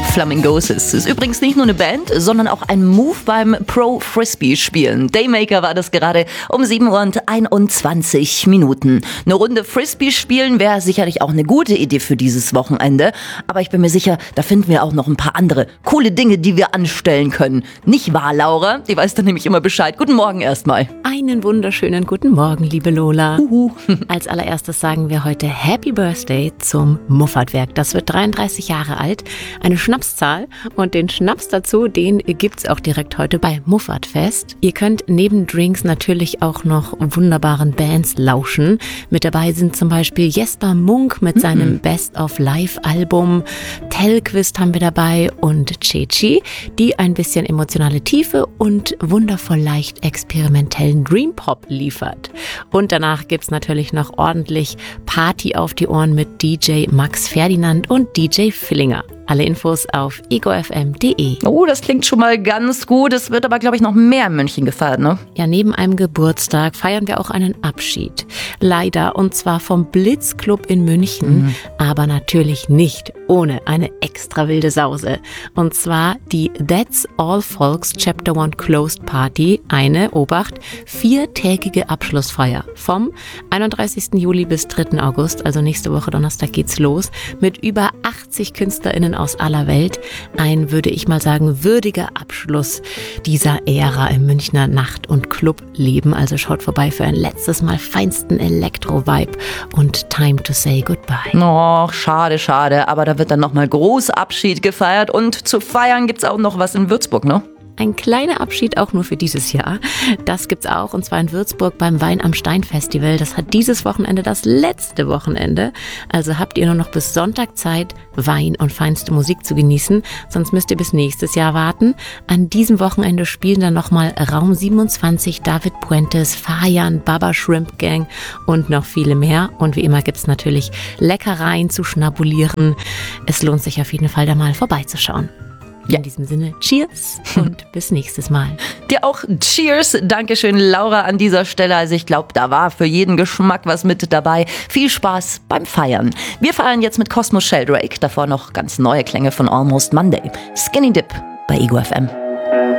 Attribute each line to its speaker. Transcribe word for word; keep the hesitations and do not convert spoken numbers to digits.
Speaker 1: Flamingos. Es ist übrigens nicht nur eine Band, sondern auch ein Move beim Pro-Frisbee-Spielen. Daymaker war das gerade um sieben Uhr und einundzwanzig Minuten. Eine Runde Frisbee spielen wäre sicherlich auch eine gute Idee für dieses Wochenende. Aber ich bin mir sicher, da finden wir auch noch ein paar andere coole Dinge, die wir anstellen können. Nicht wahr, Laura? Die weiß dann nämlich immer Bescheid. Guten Morgen erstmal.
Speaker 2: Einen wunderschönen guten Morgen, liebe Lola.
Speaker 1: Uhu.
Speaker 2: Als allererstes sagen wir heute Happy Birthday zum Muffatwerk. Das wird dreiunddreißig Jahre alt, eine Schnapszahl, und den Schnaps dazu, den gibt's auch direkt heute bei Muffatfest. Ihr könnt neben Drinks natürlich auch noch wunderbaren Bands lauschen. Mit dabei sind zum Beispiel Jesper Munk mit seinem mhm. Best of Live Album, Telquist haben wir dabei und Ceci, die ein bisschen emotionale Tiefe und wundervoll leicht experimentellen Dream Pop liefert. Und danach gibt's natürlich noch ordentlich Party auf die Ohren mit D J Max Ferdinand und D J Fillinger. Alle Infos auf ego f m punkt d e.
Speaker 1: Oh, das klingt schon mal ganz gut. Es wird aber, glaube ich, noch mehr in München gefeiert, ne?
Speaker 2: Ja, neben einem Geburtstag feiern wir auch einen Abschied. Leider, und zwar vom Blitzclub in München, mhm. aber natürlich nicht ohne eine extra wilde Sause. Und zwar die That's All Folks Chapter One Closed Party, eine, Obacht, viertägige Abschlussfeier vom einunddreißigsten Juli bis dritten August, also nächste Woche Donnerstag geht's los, mit über achtzig KünstlerInnen aus aller Welt. Ein, würde ich mal sagen, würdiger Abschluss dieser Ära im Münchner Nacht- und Clubleben. Also schaut vorbei für ein letztes Mal feinsten Elektro-Vibe und Time to Say Goodbye.
Speaker 1: Oh, schade, schade. Aber da wird dann nochmal groß Abschied gefeiert. Und zu feiern gibt's auch noch was in Würzburg, ne?
Speaker 2: Ein kleiner Abschied auch nur für dieses Jahr. Das gibt's auch, und zwar in Würzburg beim Wein am Stein Festival. Das hat dieses Wochenende das letzte Wochenende. Also habt ihr nur noch bis Sonntag Zeit, Wein und feinste Musik zu genießen. Sonst müsst ihr bis nächstes Jahr warten. An diesem Wochenende spielen dann nochmal Raum siebenundzwanzig, David Puentes, Fajan, Baba Shrimp Gang und noch viele mehr. Und wie immer gibt's natürlich Leckereien zu schnabulieren. Es lohnt sich auf jeden Fall, da mal vorbeizuschauen. Ja. In diesem Sinne, cheers und bis nächstes Mal.
Speaker 1: Dir auch cheers. Dankeschön, Laura, an dieser Stelle. Also ich glaube, da war für jeden Geschmack was mit dabei. Viel Spaß beim Feiern. Wir feiern jetzt mit Cosmo Sheldrake. Davor noch ganz neue Klänge von Almost Monday. Skinny Dip bei Ego F M.